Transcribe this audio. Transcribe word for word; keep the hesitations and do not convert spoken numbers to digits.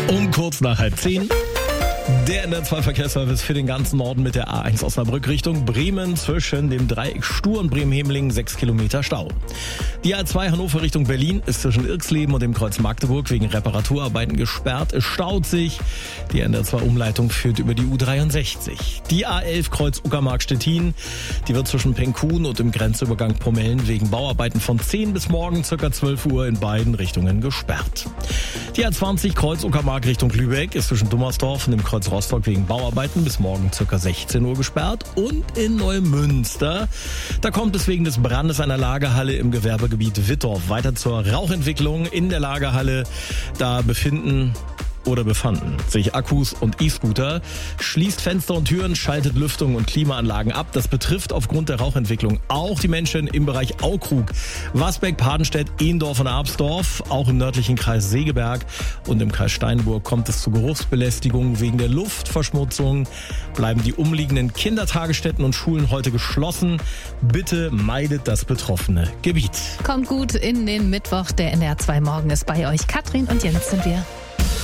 Um kurz nach halb zehn. Der N D R zwei Verkehrsservice für den ganzen Norden mit der A eins Osnabrück Richtung Bremen zwischen dem Dreieck Stur und Bremen-Hemeling sechs Kilometer Stau. Die A zwei Hannover Richtung Berlin ist zwischen Irksleben und dem Kreuz Magdeburg wegen Reparaturarbeiten gesperrt. Es staut sich. Die N D R zwei Umleitung führt über die U dreiundsechzig. Die A elf Kreuz Uckermark-Stettin, die wird zwischen Penkhuhn und dem Grenzübergang Pomellen wegen Bauarbeiten von zehn bis morgen ca. zwölf Uhr in beiden Richtungen gesperrt. Die A zwanzig Kreuz Uckermark Richtung Lübeck ist zwischen Dummersdorf und dem Kreuz Rostock wegen Bauarbeiten bis morgen ca. sechzehn Uhr gesperrt. Und in Neumünster, da kommt es wegen des Brandes einer Lagerhalle im Gewerbegebiet Wittorf weiter zur Rauchentwicklung in der Lagerhalle. Da befinden oder befanden sich Akkus und E-Scooter, schließt Fenster und Türen, schaltet Lüftung und Klimaanlagen ab. Das betrifft aufgrund der Rauchentwicklung auch die Menschen im Bereich Aukrug, Wasbeck, Padenstedt, Ehndorf und Absdorf. Auch im nördlichen Kreis Segeberg und im Kreis Steinburg kommt es zu Geruchsbelästigung. Wegen der Luftverschmutzung bleiben die umliegenden Kindertagesstätten und Schulen heute geschlossen. Bitte meidet das betroffene Gebiet. Kommt gut in den Mittwoch. Der N D R zwei Morgen ist bei euch. Katrin und Jens sind wir.